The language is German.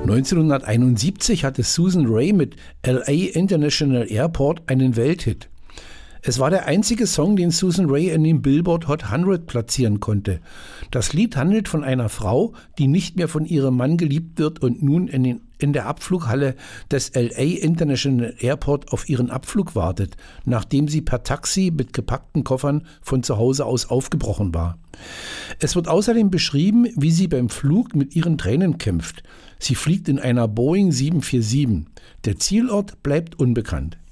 1971 hatte Susan Rae mit LA International Airport einen Welthit. Es war der einzige Song, den Susan Rae in den Billboard Hot 100 platzieren konnte. Das Lied handelt von einer Frau, die nicht mehr von ihrem Mann geliebt wird und nun in der Abflughalle des LA International Airport auf ihren Abflug wartet, nachdem sie per Taxi mit gepackten Koffern von zu Hause aus aufgebrochen war. Es wird außerdem beschrieben, wie sie beim Flug mit ihren Tränen kämpft. Sie fliegt in einer Boeing 747. Der Zielort bleibt unbekannt.